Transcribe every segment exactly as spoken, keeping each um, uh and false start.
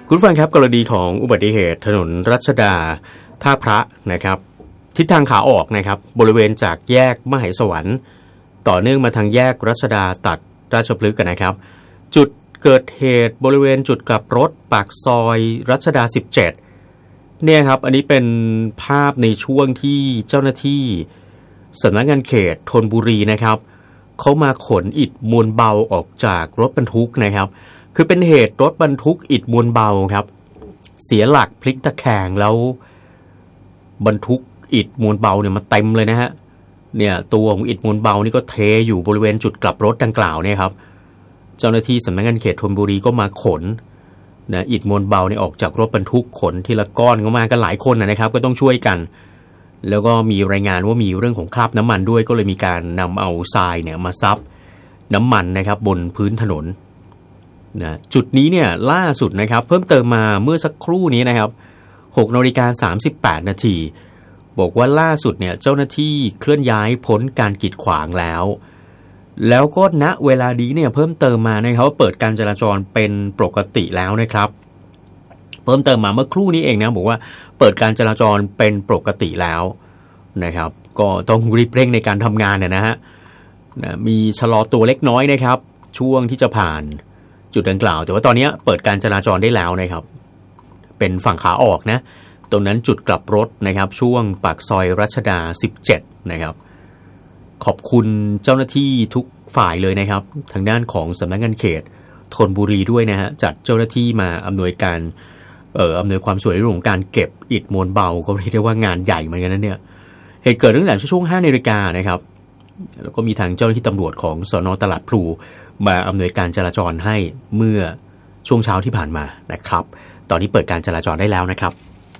คุณฟังครับกรณีของอุบัติเหตุถนนรัชดาท่าพระนะครับทิศทางขาออกนะครับบริเวณจากแยกมเหสวรรค์ต่อเนื่องมาทางแยกรัชดาตัดราชพฤกษ์กันนะครับจุดเกิดเหตุบริเวณจุดกลับรถปากซอยรัชดาสิบเจ็ดเนี่ยครับอันนี้เป็นภาพในช่วงที่เจ้าหน้าที่สำนักงานเขตธนบุรีนะครับเขามาขนอิฐมวลเบาออกจากรถบรรทุกนะครับคือเป็นเหตุรถบรรทุกอิฐมวลเบาครับเสียหลักพลิกตะแคงแล้วบรรทุกอิฐมวลเบาเนี่ยมาเต็มเลยนะฮะเนี่ยตัวของอิฐมวลเบานี่ก็เทอยู่บริเวณจุดกลับรถดังกล่าวเนี่ยครับเจ้าหน้าที่สำนักงานเขตธนบุรีก็มาขนนะอิฐมวลเบาเนี่ยออกจากรถบรรทุกขนทีละก้อนก็มากันหลายคนนะครับก็ต้องช่วยกันแล้วก็มีรายงานว่ามีเรื่องของคราบน้ำมันด้วยก็เลยมีการนำเอาทรายเนี่ยมาซับน้ำมันนะครับบนพื้นถนนนะจุดนี้เนี่ยล่าสุดนะครับเพิ่มเติมมาเมื่อสักครู่นี้นะครับหกนาฬิกาสามสิบแปดนาทีบอกว่าล่าสุดเนี่ยเจ้าหน้าที่เคลื่อนย้ายพ้นการกีดขวางแล้วแล้วก็ณเวลานี้เนี่ยเพิ่มเติมมานะครับว่าเปิดการจราจรเป็นปกติแล้วนะครับเพิ่มเติมมาเมื่อครู่นี้เองนะบอกว่าเปิดการจราจรเป็นปกติแล้วนะครับก็ต้องรีบเร่งในการทำงานนะฮะนะมีชะลอตัวเล็กน้อยนะครับช่วงที่จะผ่านจุดดังกล่าวแต่ว่าตอนนี้เปิดการจราจรได้แล้วนะครับเป็นฝั่งขาออกนะตรงนั้นจุดกลับรถนะครับช่วงปากซอยรัชดาสิบเจ็ดนะครับขอบคุณเจ้าหน้าที่ทุกฝ่ายเลยนะครับทางด้านของสำนักงานเขตธนบุรีด้วยนะฮะจัดเจ้าหน้าที่มาอำนวยการเอ่ออำนวยความสะดวกในเรื่องของการเก็บอิฐมวลเบาก็เรียกได้ว่างานใหญ่เหมือนกันนะเนี่ยเหตุเกิดตั้งแต่ช่วงห้านาฬิกานะครับแล้วก็มีทางเจ้าหน้าที่ตำรวจของสน.ตลาดพลูมาอำนวยการจราจรให้เมื่อช่วงเช้าที่ผ่านมานะครับตอนนี้เปิดการจราจรได้แล้วนะครับ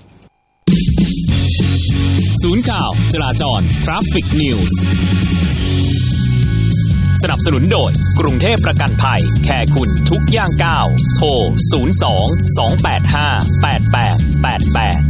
ศูนย์ข่าวจราจร Traffic News สนับสนุนโดยกรุงเทพประกันภัยแค่คุณทุกย่างก้าวโทรศูนย์ สอง สอง แปด ห้า แปด แปด แปด แปด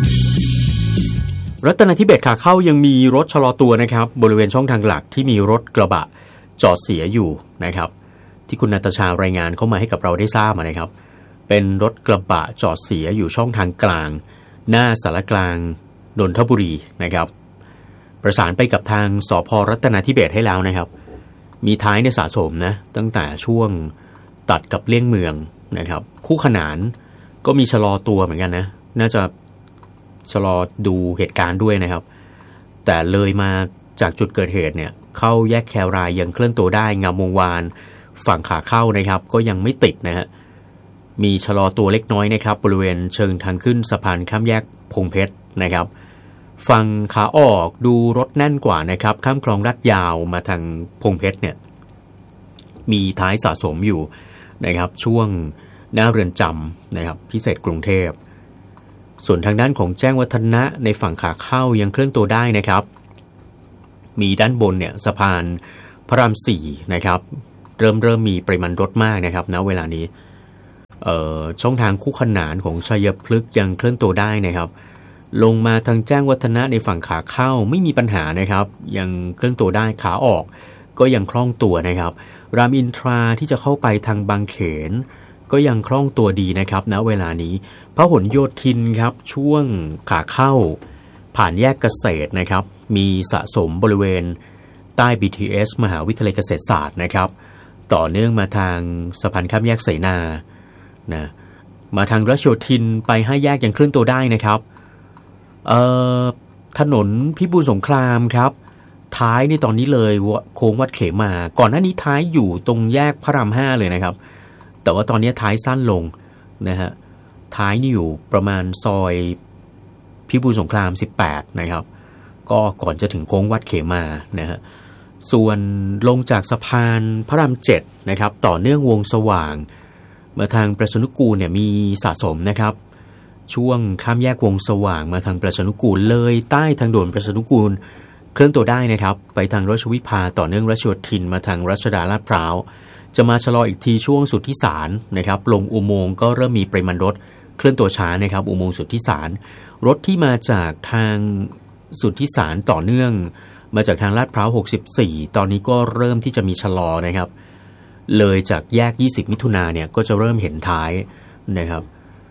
รัตนทิเบศขาเข้ายังมีรถชะลอตัวนะครับบริเวณช่องทางหลักที่มีรถกระบะจอดเสียอยู่นะครับที่คุณณัฐชารายงานเข้ามาให้กับเราได้ทราบนะครับเป็นรถกระบะจอดเสียอยู่ช่องทางกลางหน้าสารกลางนนทบุรีนะครับประสานไปกับทางสภ.รัตนทิเบศให้แล้วนะครับมีท้ายในสะสมนะตั้งแต่ช่วงตัดกับเลี่ยงเมืองนะครับคู่ขนานก็มีชะลอตัวเหมือนกันนะน่าจะชะลอดูเหตุการณ์ด้วยนะครับแต่เลยมาจากจุดเกิดเหตุเนี่ยเข้าแยกแครายยังเคลื่อนตัวได้งามวงวานฝั่งขาเข้านะครับก็ยังไม่ติดนะฮะมีชะลอตัวเล็กน้อยนะครับบริเวณเชิงทางขึ้นสะพานข้ามแยกพงเพชรนะครับฝั่งขาออกดูรถแน่นกว่านะครับข้ามคลองลาดยาวมาทางพงเพชรเนี่ยมีท้ายสะสมอยู่นะครับช่วงหน้าเรือนจำนะครับพิเศษกรุงเทพส่วนทางด้านของแจ้งวัฒนะในฝั่งขาเข้ายังเคลื่อนตัวได้นะครับมีด้านบนเนี่ยสะพานพระรามสี่นะครับเริ่มเริ่มมีปริมาณรถมากนะครับณเวลานี้เอ่อช่องทางคู่ขนานของชัยพฤกษ์ยังเคลื่อนตัวได้นะครับลงมาทางแจ้งวัฒนะในฝั่งขาเข้าไม่มีปัญหานะครับยังเคลื่อนตัวได้ขาออกก็ยังคล่องตัวนะครับรามอินทราที่จะเข้าไปทางบางเขนก็ยังคล่องตัวดีนะครับณเวลานี้พหลโยธินครับช่วงขาเข้าผ่านแยกเกษตรนะครับมีสะสมบริเวณใต้ บี ที เอส มหาวิทยาลัยเกษตรศาสตร์นะครับต่อเนื่องมาทางสะพานข้ามแยกเสนานะมาทางรัชโยธินไปห้าแยกยังเคลื่อนตัวได้นะครับเอ่อถนนพิบูลสงครามครับท้ายในตอนนี้เลยโค้งวัดเขมาก่อนหน้านี้ท้ายอยู่ตรงแยกพระรามห้าเลยนะครับแต่ว่าตอนนี้ท้ายสั้นลงนะฮะท้ายนี่อยู่ประมาณซอยพิบูลสงครามสิบแปดนะครับก็ก่อนจะถึงโค้งวัดเขมานะฮะส่วนลงจากสะพานพระรามเจ็ดนะครับต่อเนื่องวงสว่างมาทางประชานุกูลเนี่ยมีสะสมนะครับช่วงข้ามแยกวงสว่างมาทางประชานุกูลเลยใต้ทางด่วนประชานุกูลเคลื่อนตัวได้นะครับไปทางรัชวิภาต่อเนื่องรัชโยธินมาทางรัชดาลาดพร้าวจะมาชะลออีกทีช่วงสุทธิสารนะครับลงอุโมงค์ก็เริ่มมีปริมาณรถเคลื่อนตัวช้านะครับอุโมงค์สุทธิสารรถที่มาจากทางสุทธิสารต่อเนื่องมาจากทางลาดพร้าวหกสิบสี่ตอนนี้ก็เริ่มที่จะมีชะลอนะครับเลยจากแยกยี่สิบมิถุนาเนี่ยก็จะเริ่มเห็นท้ายนะครับ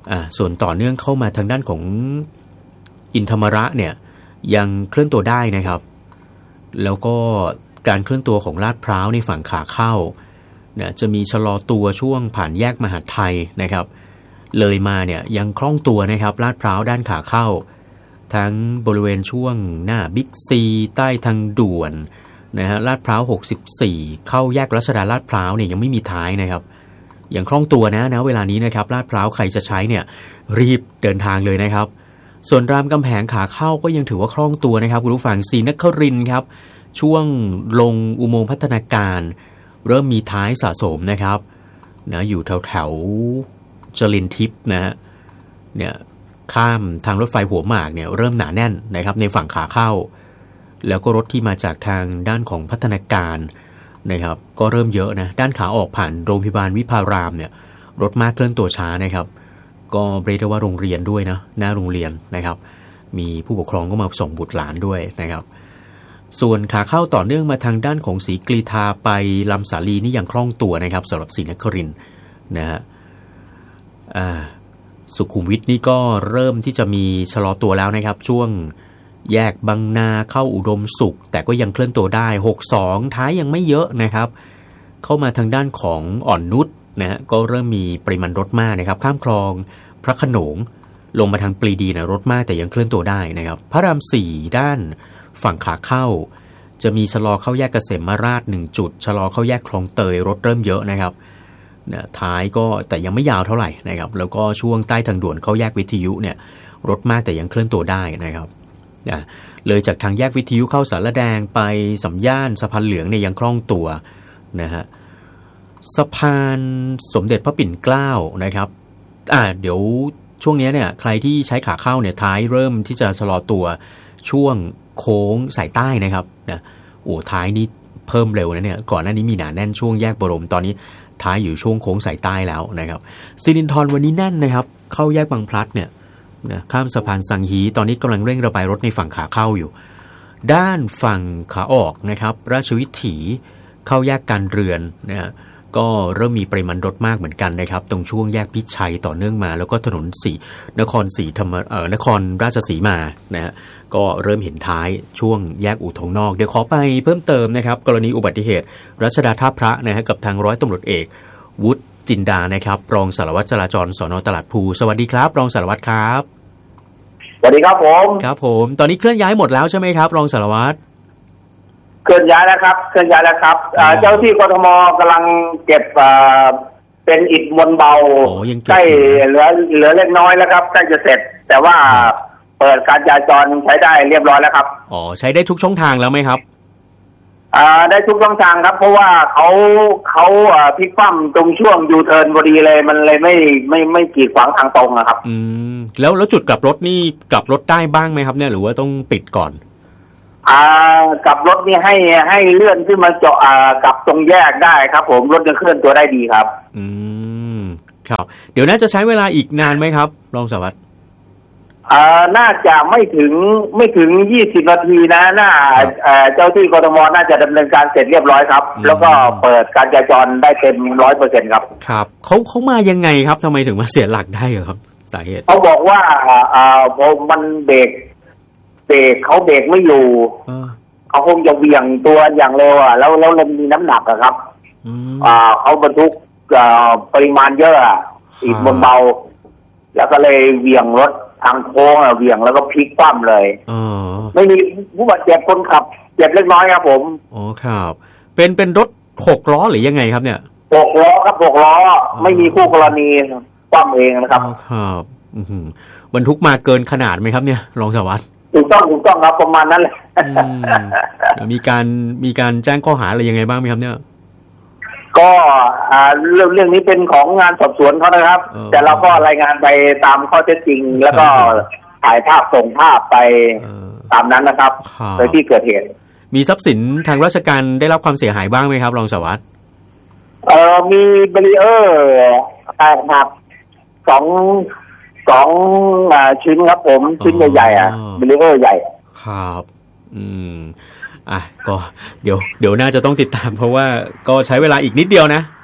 อ่าส่วนต่อเนื่องเข้ามาทางด้านของอินธรรมระเนี่ยยังเคลื่อนตัวได้นะครับแล้วก็การเคลื่อนตัวของลาดพร้าวในฝั่งขาเข้าเนี่ยจะมีชะลอตัวช่วงผ่านแยกมหาดไทยนะครับเลยมาเนี่ยยังคล่องตัวนะครับลาดพร้าวด้านขาเข้าทั้งบริเวณช่วงหน้าบิ๊กซีใต้ทางด่วนนะฮะลาดพร้าวหกสิบสี่เข้าแยกรัชดาลาดพร้าวเนี่ยยังไม่มีท้ายนะครับยังคล่องตัวนะนะเวลานี้นะครับลาดพร้าวใครจะใช้เนี่ยรีบเดินทางเลยนะครับส่วนรามคำแหงขาเข้าก็ยังถือว่าคล่องตัวนะครับคุณผู้ฟังศรีนครินทร์ครับช่วงลงอุโมงค์พัฒนาการเริ่มมีท้ายสะสมนะครับนะอยู่แถวแถวจริญทิพย์นะฮะเนี่ยข้ามทางรถไฟหัวหมากเนี่ยเริ่มหนาแน่นนะครับในฝั่งขาเข้าแล้วก็รถที่มาจากทางด้านของพัฒนาการนะครับก็เริ่มเยอะนะด้านขาออกผ่านโรงพยาบาลวิภารามเนี่ยรถมากเคลื่อนตัวช้านะครับก็เรียกได้ว่าโรงเรียนด้วยนะหน้าโรงเรียนนะครับมีผู้ปกครองก็มาส่งบุตรหลานด้วยนะครับส่วนขาเข้าต่อเนื่องมาทางด้านของศรีกรีฑาไปลำสาลีนี่ยังคล่องตัวนะครับสำหรับศรีนครินทร์นะฮะอ่าสุขุมวิทนี่ก็เริ่มที่จะมีชะลอตัวแล้วนะครับช่วงแยกบางนาเข้าอุดมสุขแต่ก็ยังเคลื่อนตัวได้หกสิบสองท้ายยังไม่เยอะนะครับเข้ามาทางด้านของอ่อนนุชนะฮะก็เริ่มมีปริมาณรถมากนะครับข้ามคลองพระโขนงลงมาทางปรีดีนะรถมากแต่ยังเคลื่อนตัวได้นะครับพระรามสี่ด้านฝั่งขาเข้าจะมีชะลอเข้าแยกเกษมราชหนึ่งจุดชะลอเข้าแยกคลองเตยรถเริ่มเยอะนะครับเนี่ยท้ายก็แต่ยังไม่ยาวเท่าไหร่นะครับแล้วก็ช่วงใต้ทางด่วนเข้าแยกวิทยุเนี่ยรถมากแต่ยังเคลื่อนตัวได้นะครับเลยจากทางแยกวิทยุเข้าสารแดงไปสัมย่านสะพานเหลืองเนี่ยยังคล่องตัวนะฮะสะพานสมเด็จพระปิ่นเกล้านะครับอ่าเดี๋ยวช่วงนี้เนี่ยใครที่ใช้ขาเข้าเนี่ยท้ายเริ่มที่จะชะลอตัวช่วงโค้งสายใต้นะครับนะโอ้ท้ายนี้เพิ่มเร็วนะเนี่ยก่อนหน้านี้มีหนาแน่นช่วงแยกบรมตอนนี้ท้ายอยู่ช่วงโค้งสายใต้แล้วนะครับสิรินธรวันนี้แน่นนะครับเข้าแยกบางพลัดเนี่ยนะข้ามสะพานสังฮีตอนนี้กำลังเร่งระบายรถในฝั่งขาเข้าอยู่ด้านฝั่งขาออกนะครับราชวิถีเข้าแยกการเรือนนะก็เริ่มมีปริมาณรถมากเหมือนกันนะครับตรงช่วงแยกพิชัยต่อเนื่องมาแล้วก็ถนนสีนครศรีธรรมเอ่อนครราชสีมานะฮะก็เริ่มเห็นท้ายช่วงแยกอู่ทองนอกเดี๋ยวขอไปเพิ่มเติมนะครับกรณีอุบัติเหตุรัชดาท่าพระนะฮะกับทางร้อยตำรวจเอกวุฒิจินดานะครับรองสารวัตรจราจรสน.ตลาดพลูสวัสดีครับรองสารวัตรครับสวัสดีครับผมครับผมตอนนี้เคลื่อนย้ายหมดแล้วใช่ไหมครับรองสารวัตรเคลื่อนย้ายแล้วครับเคลื่อนย้ายแล้วครับเจ้าที่กทมกำลังเก็บเป็นอิฐมวลเบาใกล้เหลือเหลือเล็กน้อยแล้วครับใกล้จะเสร็จแต่ว่าเปิดการจราจรใช้ได้เรียบร้อยแล้วครับอ๋อใช้ได้ทุกช่องทางแล้วไหมครับอ่าได้ทุกช่องทางครับเพราะว่าเขาเขาพลิกคว่ำตรงช่วงยูเทิร์นพอดีเลยมันเลยไม่ไม่ไม่กีดขวางทางตรงนะครับอืมแล้วแล้วจุดกลับรถนี่กลับรถได้บ้างไหมครับเนี่ยหรือว่าต้องปิดก่อนอ่ากลับรถนี่ให้ให้เลื่อนขึ้นมาเจาะอ่ากลับตรงแยกได้ครับผมรถจะเคลื่อนตัวได้ดีครับอืมครับเดี๋ยวน่าจะใช้เวลาอีกนานไหมครับรองสารวัตรอ่าน่าจะไม่ถึงไม่ถึงยี่สิบนาทีนะน่าเจ้าที่กทมน่าจะดำเนินการเสร็จเรียบร้อยครับแล้วก็เปิดการจราจรได้เต็ม ร้อยเปอร์เซ็นต์ ครับครับเขาเขามายังไงครับทำไมถึงมาเสียหลักได้ครับสาเหตุเขาบอกว่าอ่ามันเบรกเบรกเขาเบรกไม่อยู่เขาคงจะเบี่ยงตัวอย่างเร็วอ่ะแล้วแล้วมันมีน้ำหนักอะครับอ่าเขาบรรทุกปริมาณเยอะอิฐบนเบาแล้วก็เลยเบี่ยงรถทางโค้งเบี่ยงแล้วก็พลิกคว่ำเลยไม่มีผู้บาดเจ็บคนขับเจ็บเล็กน้อยครับผมอ๋อครับเป็นเป็นรถหกล้อหรือยังไงครับเนี่ยหกล้อครับหกล้อไม่มีคู่กรณีคว่ำเองนะครับครับบรรทุกมาเกินขนาดไหมครับเนี่ยรองสารวัตรถูกต้องถูกต้องครับประมาณนั้นแหละมีการมีการแจ้งข้อหาอะไรยังไงบ้างไหมครับเนี่ยก็เรื่องเรื่องนี้เป็นของงานสอบสวนเขานะครับแต่เราก็รายงานไปตามข้อเท็จจริงแล้วก็ถ่ายภาพส่งภาพไปตามนั้นนะครับในที่เกิดเหตุมีทรัพย์สินทางราชการได้รับความเสียหายบ้างไหมครับรองสารวัตรเอ่อมีเบรีเออร์แตกหักสองสองชิ้นครับผมชิ้นใหญ่ๆอ่ะเบรีเออร์ใหญ่ครับอืมอ่ะก็เดี๋ยวเดี๋ยวน่าจะต้องติดตามเพราะว่าก็ใช้เวลาอีกนิดเดียวนะ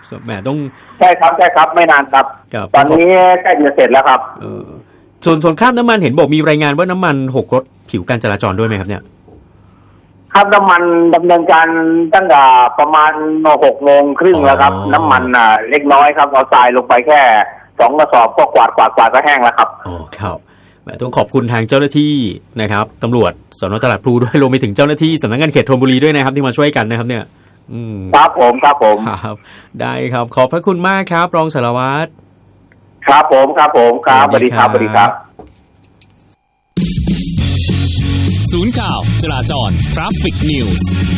แหมต้องใช่ครับใช่ครับไม่นานครับตอนนี้ใกล้จะเสร็จแล้วครับเออส่วนส่วนข้ามน้ำมันเห็นบอกมีรายงานว่าน้ำมันหกรถผิวการจราจรด้วยไหมครับเนี่ยครับน้ำมันดำเนินการตั้งแต่ประมาณหกโมงครึ่งแล้วครับน้ำมันอ่ะเล็กน้อยครับเอาทรายลงไปแค่สองกระสอบก็กวาดกวาดกวาดก็แห้งแล้วครับอ๋อครับต้องขอบคุณทางเจ้าหน้าที่นะครับตำรวจสน.ตลาดพลูด้วยรวมไปถึงเจ้าหน้าที่สำนักงานเขตธนบุรีด้วยนะครับที่มาช่วยกันนะครับเนี่ยครับผมครับผมครับได้ครับขอบพระคุณมากครับรองสารวัตรครับผมครับผมครับสวัสดีครับสวัสดีครับศูนย์ข่าวจราจร Traffic News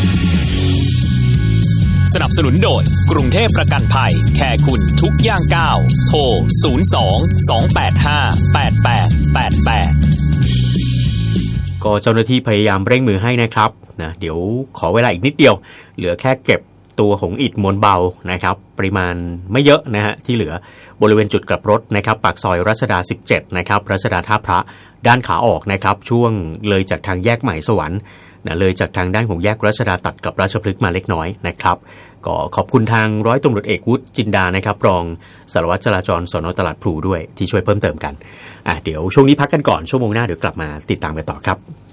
สนับสนุนโดยกรุงเทพประกันภัยแค่คุณทุกย่างก้าวโทรศูนย์ สอง สอง แปด ห้า แปด แปด แปด แปดก็เจ้าหน้าที่พยายามเร่งมือให้นะครับนะเดี๋ยวขอเวลาอีกนิดเดียวเหลือแค่เก็บตัวของอิฐมวลเบานะครับปริมาณไม่เยอะนะฮะที่เหลือบริเวณจุดกลับรถนะครับปากซอยรัชดาสิบเจ็ดนะครับรัชดาท่าพระด้านขาออกนะครับช่วงเลยจากทางแยกใหม่สวรรค์นะเลยจากทางด้านของแยกรัชดาตัดกับราชพฤกษ์มาเล็กน้อยนะครับก็ขอบคุณทางร้อยตำรวจเอกวุฒิจินดานะครับรองสารวัตรจราจรสน.ตลาดพลูด้วยที่ช่วยเพิ่มเติมกันอ่ะเดี๋ยวช่วงนี้พักกันก่อนชั่วโมงหน้าเดี๋ยวกลับมาติดตามกันต่อครับ